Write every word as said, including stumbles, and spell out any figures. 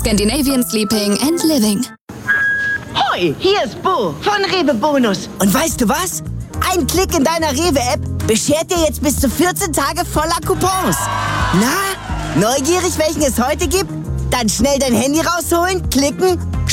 Scandinavian Sleeping and Living. Hoi, hier ist Bo von Rewe Bonus. Und weißt du was? Ein Klick in deiner Rewe-App beschert dir jetzt bis zu vierzehn Tage voller Coupons. Na, neugierig, welchen es heute gibt? Dann schnell dein Handy rausholen, klicken